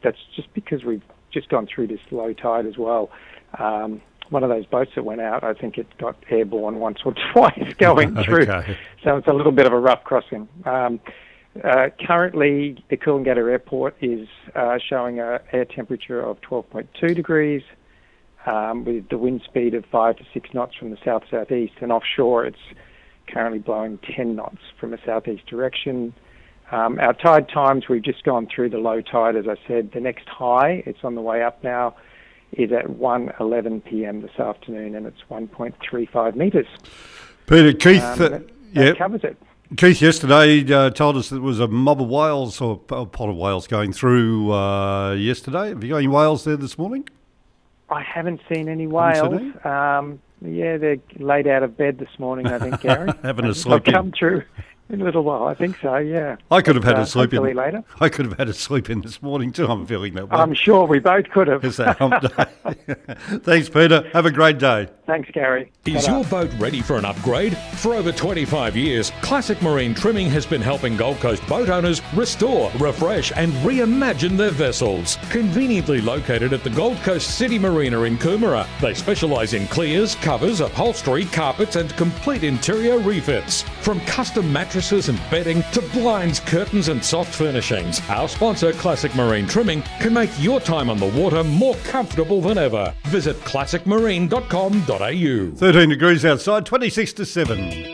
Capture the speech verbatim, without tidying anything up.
that's just because we've just gone through this low tide as well. Um, one of those boats that went out, I think it got airborne once or twice going through. Okay. So it's a little bit of a rough crossing. Um, uh, currently, the Coolangatta Airport is uh, showing an air temperature of twelve point two degrees um, with the wind speed of five to six knots from the south-southeast. And offshore, it's currently blowing ten knots from a southeast direction. Um, our tide times, we've just gone through the low tide, as I said. The next high, it's on the way up now, is at one eleven p.m. this afternoon, and it's one point three five metres. Peter, Keith, Um, uh, that, that yep. covers it. Keith yesterday uh, told us that there was a mob of whales or a pot of whales going through uh, yesterday. Have you got any whales there this morning? I haven't seen any Haven't whales. seen Um, yeah, they're laid out of bed this morning, I think, Gary. Having a They'll sleep in. come through in a little while. I think so, yeah. I could have had But, a uh, sleep in. hopefully later. I could have had a sleep in this morning too. I'm feeling that way. I'm sure we both could have. It's that hump day. Thanks, Peter. Have a great day. Thanks, Gary. Is Ta-da. your boat ready for an upgrade? For over twenty-five years, Classic Marine Trimming has been helping Gold Coast boat owners restore, refresh and reimagine their vessels. Conveniently located at the Gold Coast City Marina in Coomera, they specialise in clears, covers, upholstery, carpets and complete interior refits. From custom mattresses and bedding to blinds, curtains and soft furnishings, our sponsor Classic Marine Trimming can make your time on the water more comfortable than ever. Visit classic marine dot com dot a u. thirteen degrees outside, twenty-six to seven.